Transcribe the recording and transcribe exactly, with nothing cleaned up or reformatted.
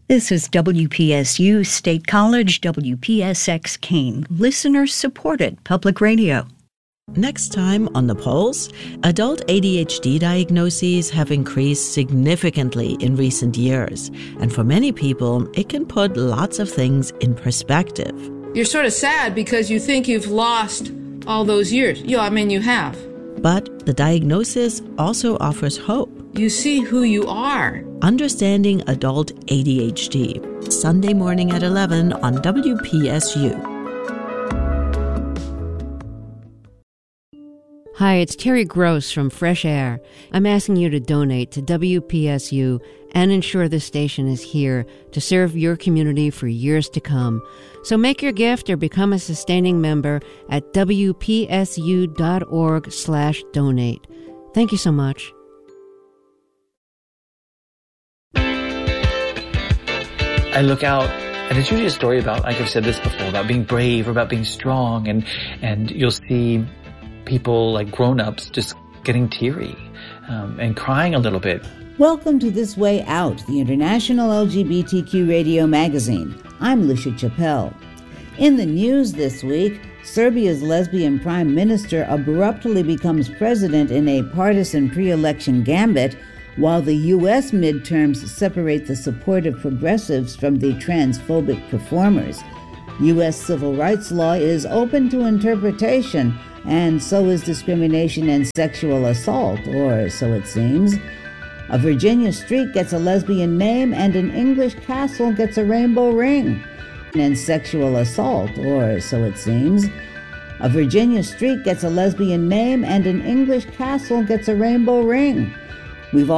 This is W P S U State College, W P S X Keene, listener-supported public radio. Next time on The Pulse, adult A D H D diagnoses have increased significantly in recent years. And for many people, it can put lots of things in perspective. You're sort of sad because you think you've lost all those years. Yeah, I mean, you have. But the diagnosis also offers hope. You see who you are. Understanding Adult A D H D, Sunday morning at eleven on W P S U. Hi, it's Terry Gross from Fresh Air. I'm asking you to donate to W P S U and ensure this station is here to serve your community for years to come. So make your gift or become a sustaining member at W P S U dot org slash donate. Thank you so much. I look out, and it's usually a story about, like I've said this before, about being brave or about being strong, and and you'll see people like grown-ups just getting teary um, and crying a little bit. Welcome to This Way Out, the international L G B T Q radio magazine. I'm Lucia Chappelle. In the news this week, Serbia's lesbian prime minister abruptly becomes president in a partisan pre-election gambit, while the U S midterms separate the supportive progressives from the transphobic performers. U S civil rights law is open to interpretation, and so is discrimination and sexual assault, or so it seems. A Virginia street gets a lesbian name, and an English castle gets a rainbow ring. And sexual assault, or so it seems. A Virginia street gets a lesbian name, and an English castle gets a rainbow ring. We've all